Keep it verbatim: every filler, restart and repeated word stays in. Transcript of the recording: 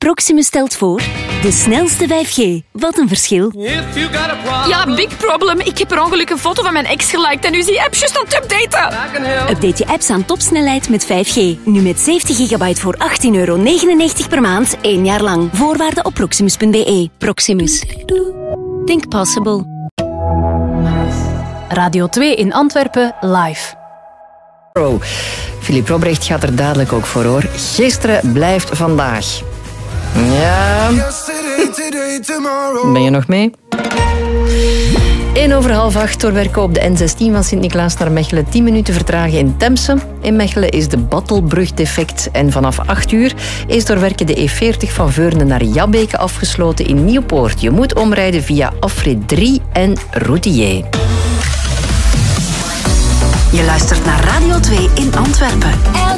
Proximus stelt voor de snelste vijf G. Wat een verschil. Ja, big problem. Ik heb per ongeluk een foto van mijn ex geliked en nu is die app juist aan het updaten. Update je apps aan topsnelheid met vijf G. Nu met zeventig gigabyte voor achttien euro negenennegentig per maand, één jaar lang. Voorwaarden op proximus punt be. Proximus. Think possible. Radio twee in Antwerpen, live. Philippe Robrecht gaat er dadelijk ook voor, hoor. Gisteren blijft vandaag. Ja. Ben je nog mee? één over half acht doorwerken op de N zestien van Sint-Niklaas naar Mechelen. tien minuten vertragen in Temse. In Mechelen is de Battelbrug defect. En vanaf acht uur is doorwerken de E veertig van Veurne naar Jabbeke afgesloten in Nieuwpoort. Je moet omrijden via afrit drie en Routier. Je luistert naar Radio twee in Antwerpen.